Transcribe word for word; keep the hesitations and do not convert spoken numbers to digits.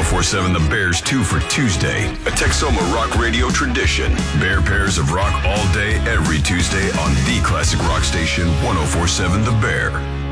1047 The Bear's two for Tuesday, a Texoma Rock Radio tradition. Bear pairs of rock all day, every Tuesday on the classic rock station, ten forty-seven The Bear.